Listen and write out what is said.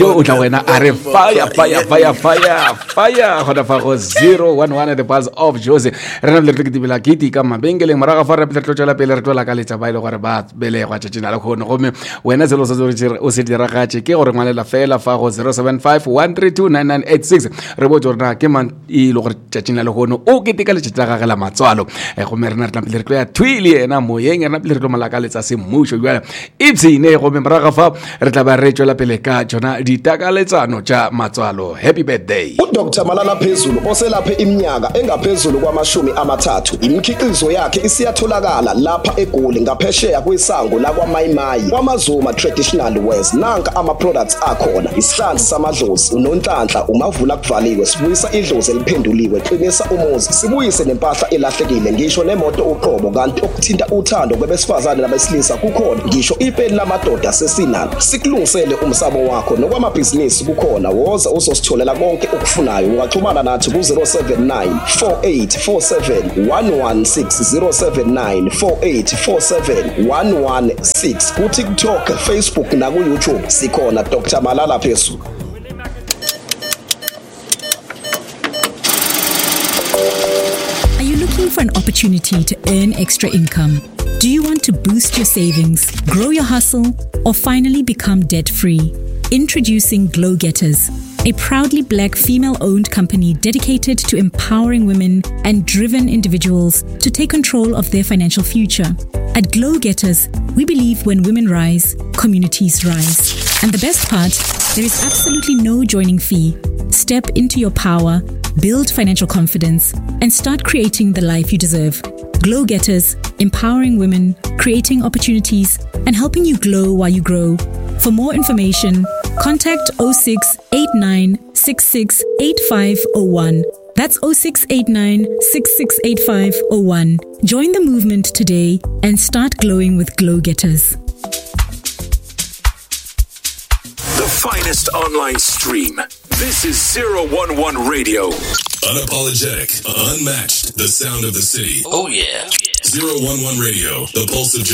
o tla wena a re fire gona fa go 011 at the buzz of Jose re na le re ditibela kiti ka mabengeleng moraga fa re tlotsela pele re tlola ka letsa ba ile gore ba belegwa tšetšina le khone gomme wena se lo se o se diragatše ke gore ngwalela fela fa go 0751329986 re botse gore na ke man e le gore tšetšina le khone o keteka le tšetša gagela matswalo gomme re na re tla pele re tlo ya twili ena moyeng re na pele re tlo malaka letsa se mmusho jwa ipsine gomme moraga fa re tla ba re tšwela pele ka tšona ditakaletsano tša matswalo. Happy birthday uDr Malala Phezulu oselaphe iminyaka engaphezulu kwama-30. Imikhiqizo yakhe isiyatholakala lapha eGoli ngaphesheya kwisango lakwaMayimayi kwaMazuma Traditional Wares. Nanka ama-products akhona: isihlanzi samadlozi, unonhlanhla, umavula kuvaliwe, sibuyisa idlozi eliphenduliwe, qinisa umuzi, sibuyise nempahla elahlekile, ngisho nemoto uqobo. Kanti okuthinta uthando kwabesifazane nabesilisa kukhona, ngisho ipeni lamadoda sesinalo. Sikulungisele umsamo wakho nokwamabhizinisi kukhona. Woza uzositholela konke ukufunayo. Ungaxhumana nathi ku-079 4847 116 079 4847 116 ku-TikTok, Facebook naku-YouTube sikhona Dr Malala Phezulu. Are you looking for an opportunity to earn extra income? Do you want to boost your savings, grow your hustle, or finally become debt-free? Introducing Glow Getters, a proudly Black female-owned company dedicated to empowering women and driven individuals to take control of their financial future. At Glow Getters, we believe when women rise, communities rise. And the best part, there is absolutely no joining fee. Step into your power, build financial confidence, and start creating the life you deserve. Glow Getters, empowering women, creating opportunities, and helping you glow while you grow. For more information, contact 0689 668501. That's 0689 668501. Join the movement today and start glowing with Glow Getters. The finest online stream. This is 011 Radio. Unapologetic, unmatched, the sound of the city. Oh yeah. 011 Radio, the pulse of